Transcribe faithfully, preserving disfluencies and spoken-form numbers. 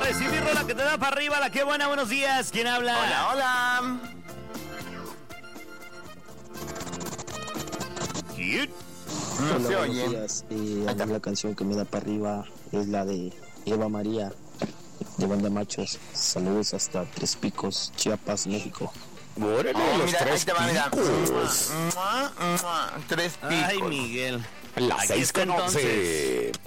recibir rola que te da para arriba. La que buena, buenos días. ¿Quién habla? Hola, hola. ¿Quién? No Hola, se buenos oye. días. Eh, a está. mí la canción que me da para arriba es la de Eva María, de Banda Machos. Saludos hasta Tres Picos, Chiapas, México. Órale, Oh, los mira, ahí tres te va, mira. picos. Mua, mua, mua. Tres picos. Ay, Miguel. Las Aquí seis está con once. entonces.